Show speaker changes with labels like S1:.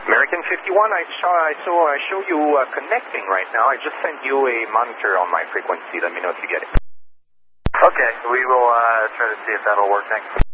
S1: American 51, I show you connecting right now. I just sent you a monitor on my frequency. Let me know if you get it.
S2: Okay, we will try to see if that'll work next.